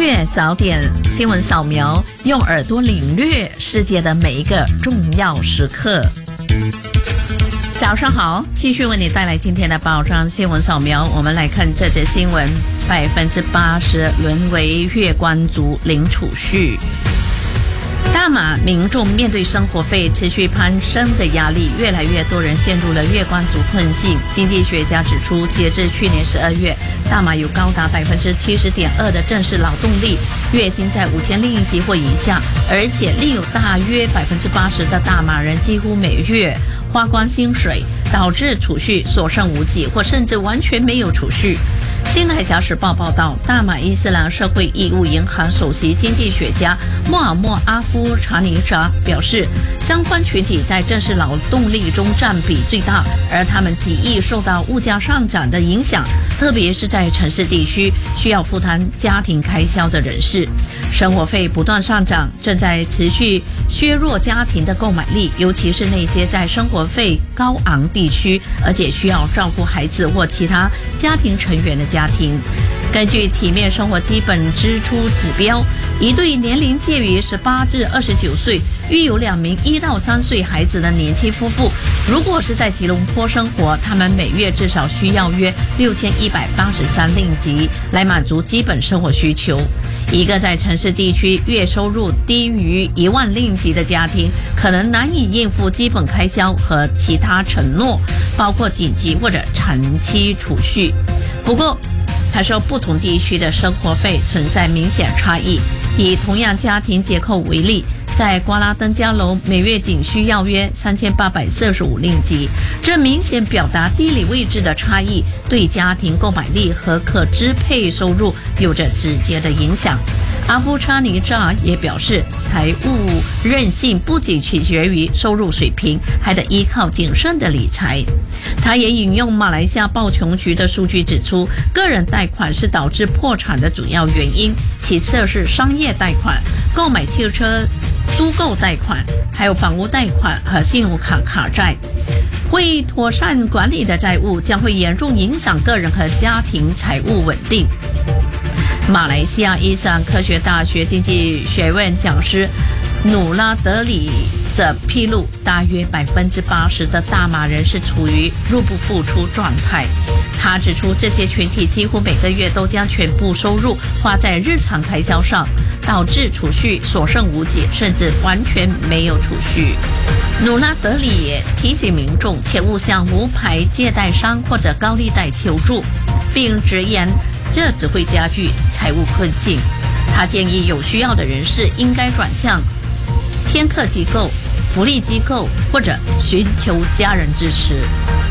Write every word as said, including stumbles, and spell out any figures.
略早点新闻扫描，用耳朵领略世界的每一个重要时刻。早上好，继续为你带来今天的报章新闻扫描。我们来看这则新闻：百分之八十沦为月光族零储蓄。大马民众面对生活费持续攀升的压力，越来越多人陷入了月光族困境。经济学家指出，截至去年十二月，大马有高达百分之七十点二的正式劳动力月薪在五千令吉或以下，而且另有大约百分之八十的大马人几乎每月花光薪水，导致储蓄所剩无几，或甚至完全没有储蓄。新海峡时报报道，大马伊斯兰社会义务银行首席经济学家莫尔默阿夫查尼扎表示，相关群体在正式劳动力中占比最大，而他们极易受到物价上涨的影响，特别是在城市地区需要负担家庭开销的人士。生活费不断上涨，正在持续削弱家庭的购买力，尤其是那些在生活费高昂地区，而且需要照顾孩子或其他家庭成员的家庭。根据体面生活基本支出指标，一对年龄介于十八至二十九岁、育有两名一到三岁孩子的年轻夫妇，如果是在吉隆坡生活，他们每月至少需要约六千一百八十三令吉来满足基本生活需求。一个在城市地区月收入低于一万令吉的家庭，可能难以应付基本开销和其他承诺，包括紧急或者长期储蓄。不过他说，不同地区的生活费存在明显差异。以同样家庭结构为例，在瓜拉登加楼每月仅需要约三千八百四十五令吉，这明显表达地理位置的差异对家庭购买力和可支配收入有着直接的影响。阿夫查尼扎也表示，财务韧性不仅取决于收入水平，还得依靠谨慎的理财。他也引用马来西亚报穷局的数据指出，个人贷款是导致破产的主要原因，其次是商业贷款、购买汽车租购贷款，还有房屋贷款和信用卡卡债。未妥善管理的债务将会严重影响个人和家庭财务稳定。马来西亚伊斯兰科学大学经济学院讲师努拉德里则披露，大约百分之八十的大马人是处于入不敷出状态。他指出，这些群体几乎每个月都将全部收入花在日常开销上，导致储蓄所剩无几，甚至完全没有储蓄。努拉德里也提醒民众，切勿向无牌借贷商或者高利贷求助，并直言这只会加剧财务困境。他建议有需要的人士应该转向天课机构、福利机构或者寻求家人支持。